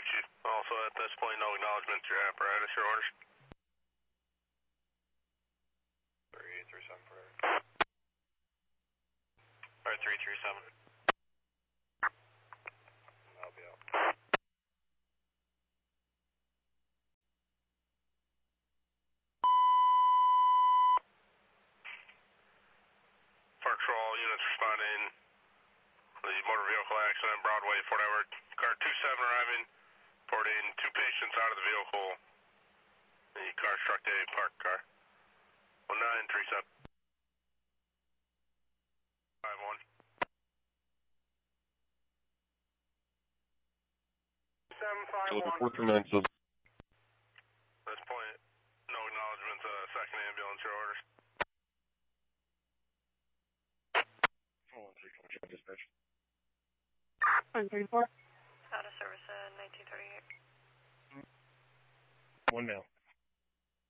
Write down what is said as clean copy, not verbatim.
Chief. Also, at this point, no acknowledgement to your apparatus, your orders. 3837 for Alright, 337. I'll be out. Park Patrol, all units responding. The motor vehicle accident, Broadway, Fort Edward. Car 27 arriving, reporting 2 patients out of the vehicle. The car struck a parked car. 1937. 51. 439 says. At this point, no acknowledgement to second ambulance, your orders. 413 dispatch. 134. Out of service in 1938. One male.